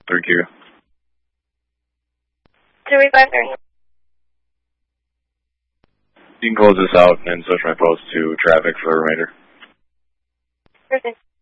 Thank you. 353. You can close this out and switch my post to traffic for the remainder. Perfect.